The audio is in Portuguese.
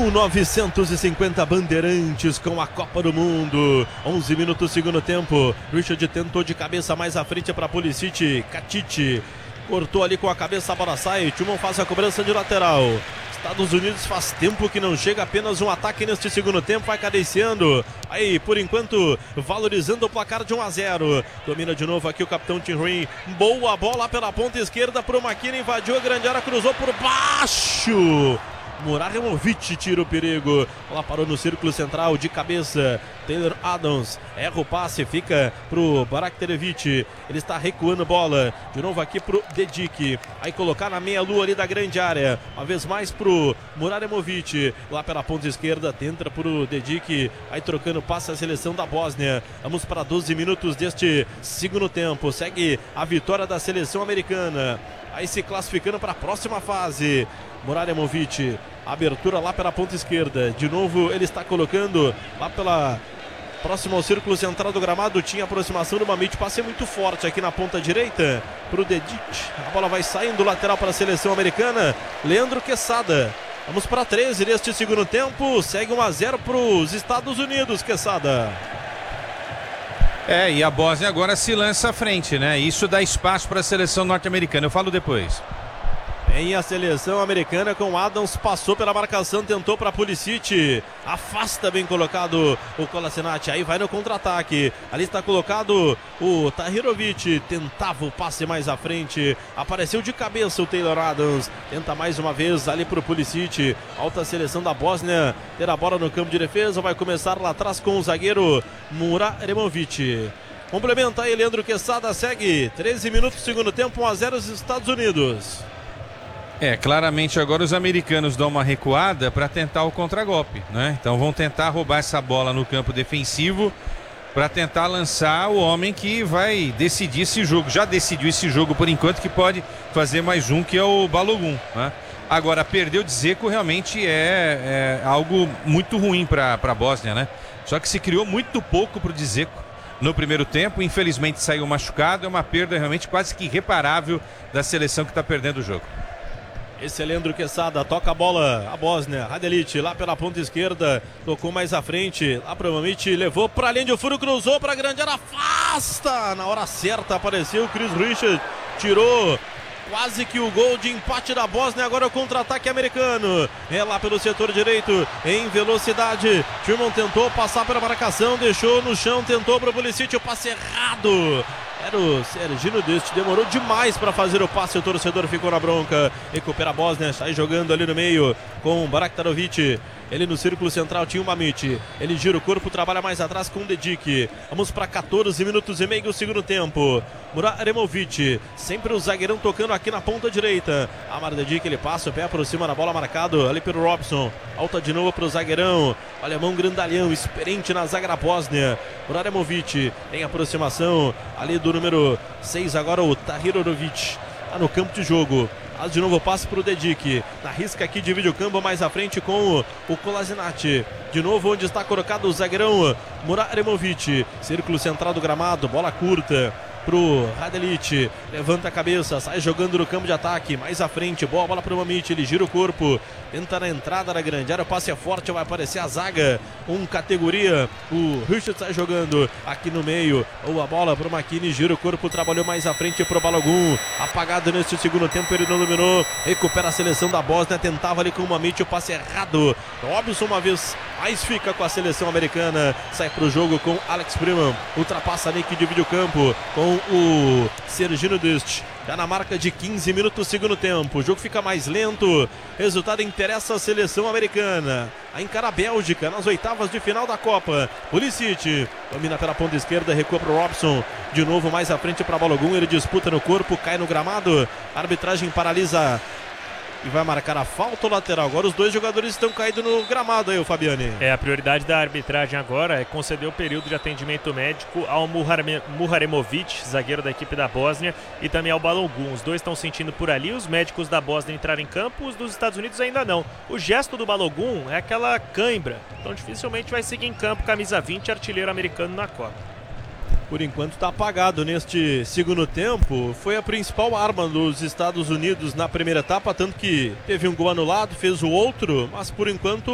1950 Bandeirantes com a Copa do Mundo. 11 minutos segundo tempo. Richard tentou de cabeça mais à frente para Pulisic. Katich cortou ali com a cabeça, a bola sai. Timon faz a cobrança de lateral. Estados Unidos faz tempo que não chega, apenas um ataque neste segundo tempo, vai cadenciando. Aí, por enquanto, valorizando o placar de 1-0. Domina de novo aqui o capitão Tim Rim. Boa bola pela ponta esquerda para o McKennie, invadiu a grande área, cruzou por baixo. Muraremovic tira o perigo. Ela parou no círculo central de cabeça. Taylor Adams erra o passe, fica pro Baraktarevic. Ele está recuando bola. De novo aqui pro Dedic. Aí colocar na meia-lua ali da grande área. Uma vez mais pro Muraremovic. Lá pela ponta esquerda, tenta pro Dedic. Aí trocando passe a seleção da Bósnia. Vamos para 12 minutos deste segundo tempo. Segue a vitória da seleção americana. Aí se classificando para a próxima fase. Muraremovic, abertura lá pela ponta esquerda. De novo ele está colocando lá pela próximo ao círculo central do gramado. Tinha aproximação do Mamit, passe muito forte aqui na ponta direita para o Dedic. A bola vai saindo lateral para a seleção americana. Leandro Quesada. Vamos para 13 neste segundo tempo. Segue 1-0 para os Estados Unidos, Quesada. E a Bósnia agora se lança à frente, né? Isso dá espaço para a seleção norte-americana. Eu falo depois. Em a seleção americana com Adams, passou pela marcação, tentou para Pulisic, afasta, bem colocado o Kolasinac, aí vai no contra-ataque, ali está colocado o Tahirovic, tentava o passe mais à frente, apareceu de cabeça o Taylor Adams, tenta mais uma vez ali para o Pulisic, alta seleção da Bósnia, ter a bola no campo de defesa, vai começar lá atrás com o zagueiro Muraremovic. Complementa aí Leandro Quesada, segue 13 minutos segundo tempo, 1-0 os Estados Unidos. Claramente agora os americanos dão uma recuada para tentar o contragolpe, né? Então vão tentar roubar essa bola no campo defensivo para tentar lançar o homem que vai decidir esse jogo. Já decidiu esse jogo por enquanto, que pode fazer mais um, que é o Balogun, né? Agora, perder o Dzeko realmente é algo muito ruim para a Bósnia, né? Só que se criou muito pouco para o Dzeko no primeiro tempo, infelizmente saiu machucado, é uma perda realmente quase que irreparável da seleção que está perdendo o jogo. Esse é Leandro Quesada, toca a bola, a Bósnia, Radelic lá pela ponta esquerda, tocou mais à frente, lá para o Mamit, levou para a linha de furo, cruzou para a grande área, afasta, na hora certa apareceu o Chris Richard, tirou quase que o gol de empate da Bósnia, agora o contra-ataque americano, é lá pelo setor direito, em velocidade, Timon tentou passar pela marcação, deixou no chão, tentou para o Pulisic, o passe errado. Era o Serginho Deste, demorou demais para fazer o passe, o torcedor ficou na bronca, recupera a Bósnia, sai jogando ali no meio com o Baraktarevic, ele no círculo central tinha o Mamit, ele gira o corpo, trabalha mais atrás com o Dedic, vamos para 14 minutos e meio do segundo tempo, Muraremovic, sempre o zagueirão tocando aqui na ponta direita, Amar Dedic, ele passa o pé por cima da bola, marcado ali pelo Robson, alta de novo para o zagueirão, o alemão grandalhão, experiente na zaga da Bósnia, Muraremovic, em aproximação ali do número 6, agora o Tahirovic, está no campo de jogo. Faz de novo o passe para o Dedic. Na risca aqui, divide o campo mais à frente com o Kolasinac. De novo onde está colocado o zagueirão Muraremovic. Círculo central do gramado, bola curta pro Radelic, levanta a cabeça, sai jogando no campo de ataque, mais à frente, boa bola pro Mamit, ele gira o corpo, tenta na entrada da grande área, o passe é forte, vai aparecer a zaga, categoria, o Richard sai jogando aqui no meio, ou a bola pro McKennie, gira o corpo, trabalhou mais à frente pro Balogun, apagado neste segundo tempo, ele não dominou, recupera a seleção da Bósnia, tentava ali com o Mamit, o passe errado, Robson uma vez mais fica com a seleção americana, sai pro jogo com Alex Freeman, ultrapassa ali que divide o campo com o Serginho Deste, já na marca de 15 minutos segundo tempo, o jogo fica mais lento, resultado interessa a seleção americana, a encara a Bélgica nas oitavas de final da Copa. Pulisic domina pela ponta esquerda, recua para o Robson, de novo mais à frente para Balogun, ele disputa no corpo, cai no gramado, a arbitragem paralisa e vai marcar a falta lateral. Agora os dois jogadores estão caídos no gramado aí, o Fabiani. A prioridade da arbitragem agora é conceder o período de atendimento médico ao Muraremovic, zagueiro da equipe da Bósnia, e também ao Balogun. Os dois estão sentindo por ali, os médicos da Bósnia entraram em campo, os dos Estados Unidos ainda não. O gesto do Balogun é aquela cãibra, então dificilmente vai seguir em campo, camisa 20, artilheiro americano na Copa. Por enquanto está apagado neste segundo tempo, foi a principal arma dos Estados Unidos na primeira etapa, tanto que teve um gol anulado, fez o outro, mas por enquanto